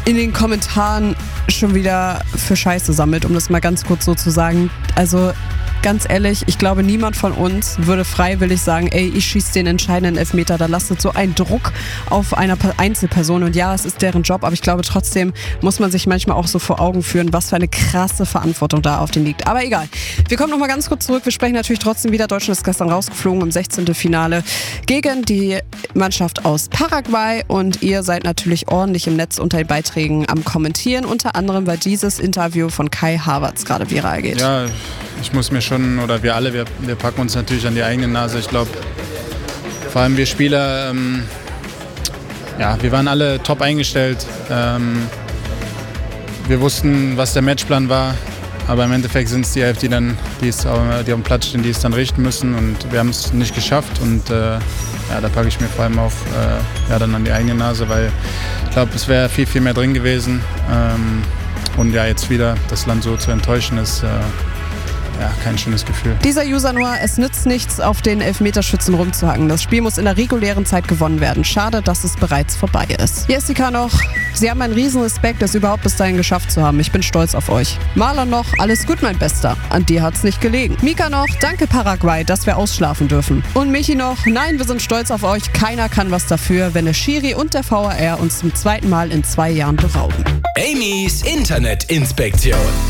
in den Kommentaren schon wieder für Scheiße sammelt, um das mal ganz kurz so zu sagen. Also ganz ehrlich, ich glaube, niemand von uns würde freiwillig sagen, ey, ich schieße den entscheidenden Elfmeter. Da lastet so ein Druck auf einer Einzelperson. Und ja, es ist deren Job, aber ich glaube, trotzdem muss man sich manchmal auch so vor Augen führen, was für eine krasse Verantwortung da auf den liegt. Aber egal. Wir kommen nochmal ganz kurz zurück. Wir sprechen natürlich trotzdem wieder. Deutschland ist gestern rausgeflogen im 16. Finale gegen die Mannschaft aus Paraguay. Und ihr seid natürlich ordentlich im Netz unter den Beiträgen am Kommentieren. Unter anderem, weil dieses Interview von Kai Havertz gerade viral geht. Ja, ich muss mir schon, oder wir alle, wir packen uns natürlich an die eigene Nase. Ich glaube, vor allem wir Spieler, wir waren alle top eingestellt. Wir wussten, was der Matchplan war, aber im Endeffekt sind es die Elf, die auf dem Platz stehen, die es dann richten müssen, und wir haben es nicht geschafft, und da packe ich mir vor allem auch dann an die eigene Nase, weil ich glaube, es wäre viel, viel mehr drin gewesen, und ja, jetzt wieder das Land so zu enttäuschen ist kein schönes Gefühl. Dieser User nur, es nützt nichts, auf den Elfmeterschützen rumzuhacken. Das Spiel muss in der regulären Zeit gewonnen werden. Schade, dass es bereits vorbei ist. Jessica noch, Sie haben einen riesen Respekt, es überhaupt bis dahin geschafft zu haben. Ich bin stolz auf euch. Marlon noch, alles gut, mein Bester. An dir hat's nicht gelegen. Mika noch, danke Paraguay, dass wir ausschlafen dürfen. Und Michi noch, nein, wir sind stolz auf euch. Keiner kann was dafür, wenn der Schiri und der VAR uns zum zweiten Mal in 2 Jahren berauben. Amy's Internetinspektion.